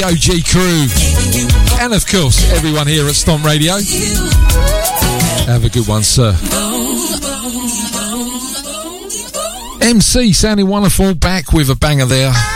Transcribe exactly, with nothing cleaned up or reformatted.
O G crew, and of course everyone here at Stomp Radio. Have a good one, sir. M C sounding wonderful, back with a banger there.